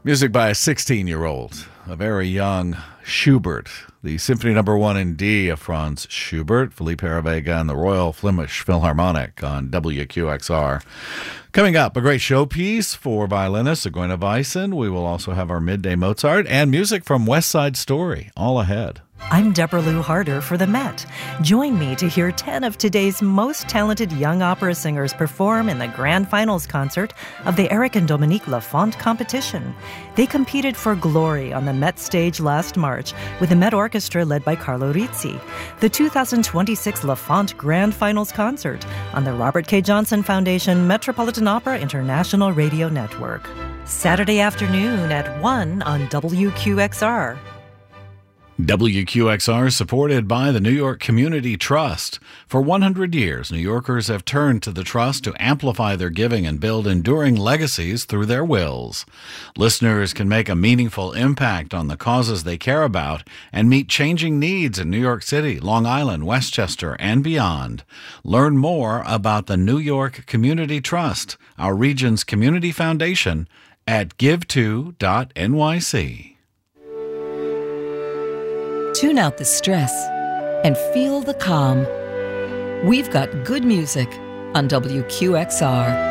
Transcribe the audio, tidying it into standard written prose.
Music by a 16-year-old, a very young Schubert, the Symphony No. 1 in D of Franz Schubert, Felipe Herrevega and the Royal Flemish Philharmonic on WQXR. Coming up, a great showpiece for violinist Zigeuner Weisen. We will also have our Midday Mozart and music from West Side Story, all ahead. I'm Deborah Lou Harder for the Met. Join me to hear 10 of today's most talented young opera singers perform in the grand finals concert of the Eric and Dominique Lafont competition. They competed for glory on the Met stage last March with the Met Orchestra led by Carlo Rizzi. The 2026 Lafont Grand Finals concert on the Robert K. Johnson Foundation Metropolitan Opera International Radio Network. Saturday afternoon at 1 on WQXR. WQXR is supported by the New York Community Trust. For 100 years, New Yorkers have turned to the Trust to amplify their giving and build enduring legacies through their wills. Listeners can make a meaningful impact on the causes they care about and meet changing needs in New York City, Long Island, Westchester, and beyond. Learn more about the New York Community Trust, our region's community foundation, at give2.nyc. Tune out the stress and feel the calm. We've got good music on WQXR.